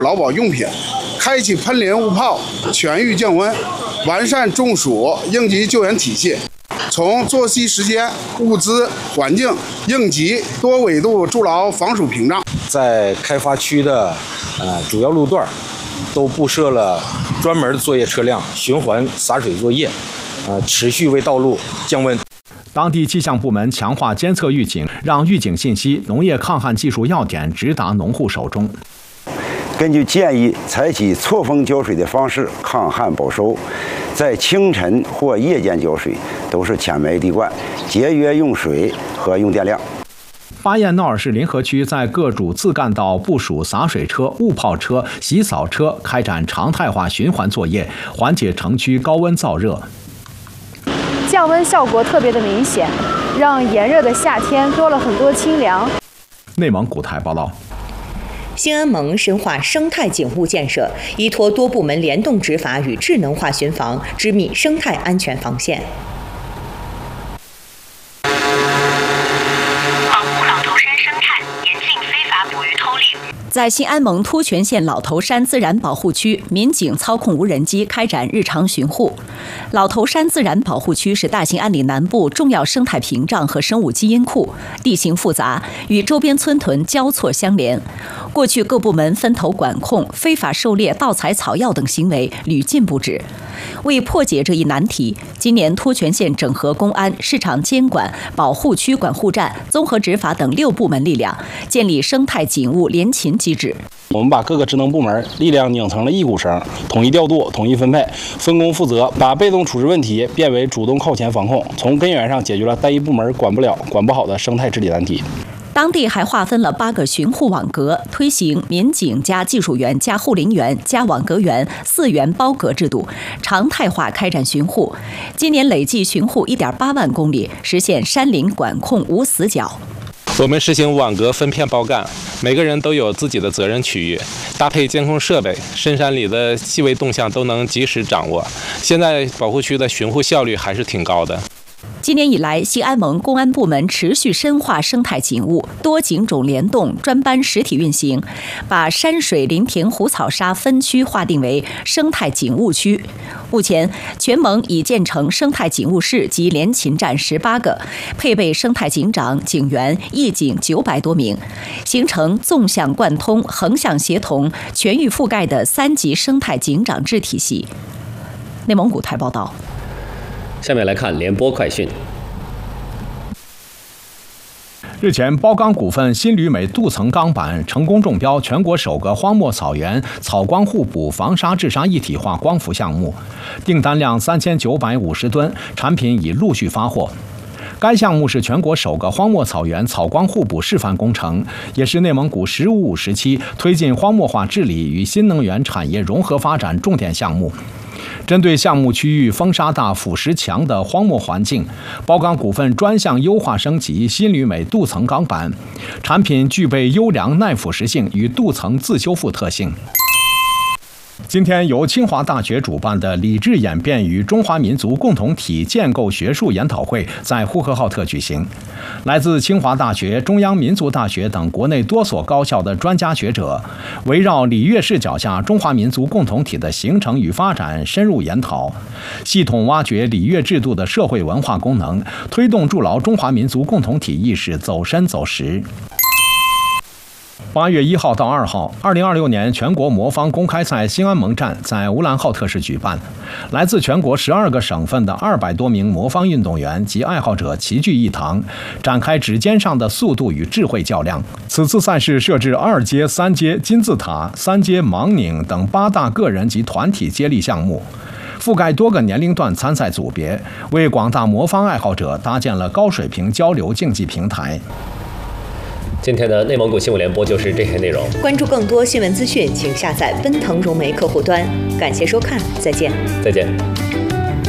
劳保用品，开启喷淋雾炮全域降温，完善中暑应急救援体系，从作息时间、物资、环境、应急多维度筑牢防暑屏障。 在开发区的主要路段都布设了专门的作业车辆循环洒水作业，持续为道路降温。 当地气象部门强化监测预警，让预警信息、农业抗旱技术要点直达农户手中。 根据建议，采取错峰浇水的方式抗旱保收，在清晨或夜间浇水都是浅埋地灌，节约用水和用电量。 巴彦淖尔市临河区在各主次干道部署洒水车、雾炮车、洗扫车，开展常态化循环作业，缓解城区高温燥热。 降温效果特别的明显，让炎热的夏天多了很多清凉。 内蒙古台报道。 兴安盟深化生态警务建设，依托多部门联动执法与智能化巡防，织密生态安全防线。 保护老头山生态，严禁非法捕鱼偷猎。 在兴安盟突泉县老头山自然保护区，民警操控无人机开展日常巡护。老头山自然保护区是大兴安岭南部重要生态屏障和生物基因库，地形复杂，与周边村屯交错相连。过去各部门分头管控非法狩猎、盗采草药等行为屡禁不止。为破解这一难题，今年突泉县整合公安、市场监管、保护区管护站、综合执法等6部门力量，建立生态警务联勤机制。 我们把各个职能部门力量拧成了一股绳，统一调度、统一分配、分工负责，把被动处置问题变为主动靠前防控，从根源上解决了单一部门管不了、管不好的生态治理难题。 当地还划分了8个巡护网格，推行民警加技术员加护林员加网格员4员包格制度，常态化开展巡护。今年累计巡护1.8万公里，实现山林管控无死角。 我们实行网格分片包干，每个人都有自己的责任区域，搭配监控设备，深山里的细微动向都能及时掌握。现在保护区的巡护效率还是挺高的。 今年以来，兴安盟公安部门持续深化生态警务，多警种联动，专班实体运行，把山水林田湖草沙分区划定为生态警务区。目前，全盟已建成生态警务室及联勤站18个，配备生态警长、警员、义警900多名，形成纵向贯通、横向协同、全域覆盖的3级生态警长制体系。内蒙古台报道。 下面来看联播快讯。 日前，包钢股份新旅美镀层钢板成功中标全国首个荒漠草原草光互补防沙治沙一体化光伏项目，订单量3950吨，产品已陆续发货。该项目是全国首个荒漠草原草光互补示范工程，也是内蒙古“15+5”时期推进荒漠化治理与新能源产业融合发展重点项目。针对项目区域风沙大、腐蚀强的荒漠环境，包钢股份专项优化升级新旅美镀层钢板，产品具备优良耐腐蚀性与镀层自修复特性。今天由清华大学主办的理智演变与中华民族共同体建构学术研讨会在呼和浩特举行，来自清华大学、中央民族大学等国内多所高校的专家学者，围绕礼乐视角下中华民族共同体的形成与发展深入研讨，系统挖掘礼乐制度的社会文化功能，推动筑牢中华民族共同体意识走深走实。8月1号到2号，2026年全国魔方公开赛兴安盟站在乌兰浩特市举办，来自全国12个省份的200多名魔方运动员及爱好者齐聚一堂，展开指尖上的速度与智慧较量。此次赛事设置2阶、3阶、金字塔、3阶盲拧等8大个人及团体接力项目，覆盖多个年龄段参赛组别，为广大魔方爱好者搭建了高水平交流竞技平台。 今天的内蒙古新闻联播就是这些内容。 关注更多新闻资讯，请下载奔腾融媒客户端。感谢收看，再见。 再见。